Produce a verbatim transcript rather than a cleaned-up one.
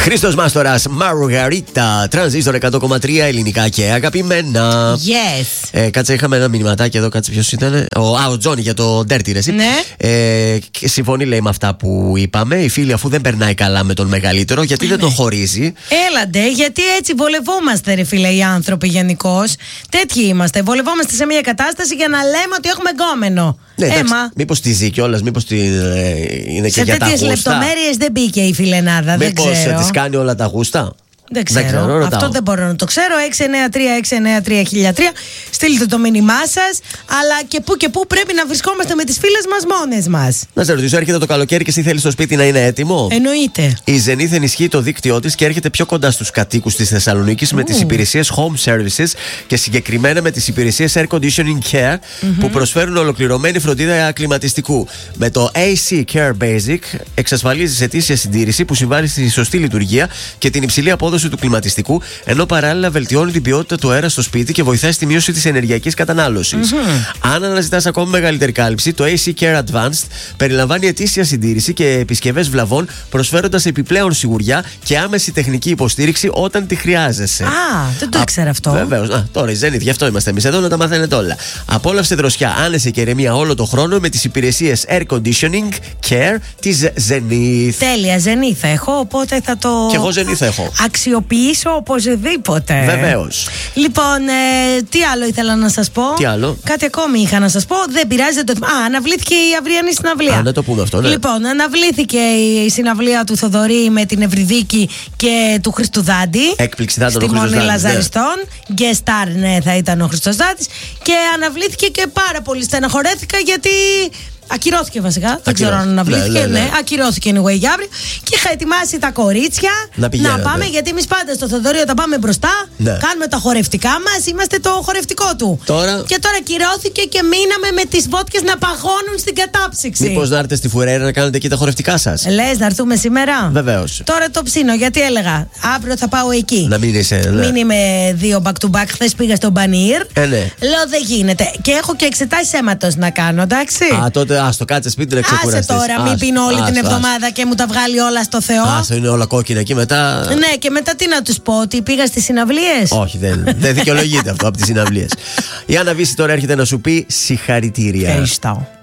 Χρήστος Μάστορας, Μαργαρίτα, Τρανζίστορ εκατό κόμμα τρία, ελληνικά και αγαπημένα. Yes. Ε, κάτσε, είχαμε ένα μηνυματάκι εδώ, κάτσε ποιος ήταν. Ο, α, ο Τζόνι για το Dirty Recipe. Ναι. Ε, συμφωνεί, λέει, με αυτά που είπαμε. Η φίλη, αφού δεν περνάει καλά με τον μεγαλύτερο, γιατί δεν ναι. τον χωρίζει. Έλαντε, γιατί έτσι βολευόμαστε, ρε φίλε, οι άνθρωποι γενικώς. Τέτοιοι είμαστε. Βολευόμαστε σε μια κατάσταση για να λέμε ότι έχουμε γκόμενο. Ναι, Έμα. Μήπως τη ζει κιόλας, μήπως τη, ε, είναι και σε για τα γούστα. Σε τέτοιες λεπτομέρειες δεν μπήκε η φιλενάδα. Μήπως δεν ξέρω. της κάνει όλα τα γούστα. Δεν ξέρω. Δεν ξέρω, Αυτό δεν μπορώ να το ξέρω. έξι εννιά τρία έξι εννιά τρία χίλια τρία. Στείλτε το μήνυμά σας. Αλλά και πού και πού πρέπει να βρισκόμαστε με τις φίλες μας μόνες μας. Να σε ρωτήσω, έρχεται το καλοκαίρι και εσύ θέλεις το σπίτι να είναι έτοιμο. Εννοείται. Η Zenith ενισχύει το δίκτυό της και έρχεται πιο κοντά στους κατοίκους της Θεσσαλονίκης με τις υπηρεσίες Home Services και συγκεκριμένα με τις υπηρεσίες Air Conditioning Care mm-hmm. που προσφέρουν ολοκληρωμένη φροντίδα κλιματιστικού. Με το έι σι Care Basic εξασφαλίζεις ετήσια συντήρηση που συμβάλλει στη σωστή λειτουργία και την υψηλή απόδοση του κλιματιστικού, ενώ παράλληλα βελτιώνει την ποιότητα του αέρα στο σπίτι και βοηθάει στη μείωση της ενεργειακής κατανάλωσης. Mm-hmm. Αν αναζητάς ακόμη μεγαλύτερη κάλυψη, το έι σι Care Advanced περιλαμβάνει ετήσια συντήρηση και επισκευές βλαβών, προσφέροντας επιπλέον σιγουριά και άμεση τεχνική υποστήριξη όταν τη χρειάζεσαι. Α, δεν το ήξερα αυτό. Βεβαίως. Α, τώρα η Zenith, γι' αυτό είμαστε εμείς εδώ, να τα μαθαίνετε όλα. Απόλαυσε δροσιά, άνεση και ηρεμία όλο το χρόνο με τις υπηρεσίες Air Conditioning Care της Zenith. Τέλεια, Zenith έχω, οπότε θα το. Και εγώ Zenith έχω. Αξιοποιήσω οπωσδήποτε. Βεβαίως. Λοιπόν, ε, τι άλλο ήθελα να σας πω. Τι άλλο. Κάτι ακόμη είχα να σας πω. Δεν πειράζει. Δεν το... Α, αναβλήθηκε η αυριανή συναυλία. Α, να το πούμε αυτό, ναι. Λοιπόν, αναβλήθηκε η συναυλία του Θοδωρή με την Ευρυδίκη και του Χριστουδάντη. Έκπληξη θα ήταν ο στη Μονή Χριστοδάτης, Λαζαριστών. Ναι. Guest star, ναι, θα ήταν ο Χριστοδάτης. Και αναβλήθηκε και πάρα πολύ στεναχωρέθηκα γιατί. Ακυρώθηκε βασικά. Δεν ξέρω αν αναβλήθηκε. Ναι, ναι, ναι. ναι, ακυρώθηκε anyway για αύριο. Και είχα ετοιμάσει τα κορίτσια να, να πάμε. Γιατί εμείς πάντα στο Θοδωρή όταν πάμε μπροστά, ναι. κάνουμε τα χορευτικά μας. Είμαστε το χορευτικό του. Τώρα... Και τώρα ακυρώθηκε και μείναμε με τις βότκες να παγώνουν στην κατάψυξη. Μήπως να έρθετε στη Φουρέιρα να κάνετε εκεί τα χορευτικά σας. Λες να έρθουμε σήμερα. Βεβαίως. Τώρα το ψήνω γιατί έλεγα αύριο θα πάω εκεί. Να μην είσαι. Ναι. Μην είμαι δύο back to back. Χθες πήγα στο Μπανίρ. Ε, ναι. Λέω δεν γίνεται. Και έχω και εξετάσεις αίματος να κάνω, εντάξει. Α, τότε α το κάτσε σπίτι να ξεκουραστείς. Άσε τώρα, μην πίνω όλη την εβδομάδα και μου τα βγάλει όλα στο Θεό. Άσε, είναι όλα κόκκινα εκεί μετά. Ναι, και μετά τι να τους πω, ότι πήγα στις συναυλίες. Όχι, δεν, δεν δικαιολογείται αυτό από τις συναυλίες. Η Άννα Βύση τώρα έρχεται να σου πει συγχαρητήρια. Ευχαριστώ.